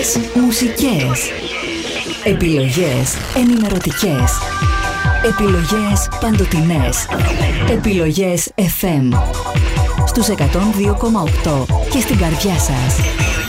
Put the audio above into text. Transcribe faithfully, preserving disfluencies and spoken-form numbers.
Μουσικές. Επιλογές ενημερωτικές. Επιλογές παντοτινές. Επιλογές εφ εμ. Στους εκατόν δύο κόμμα οκτώ και στην καρδιά σας.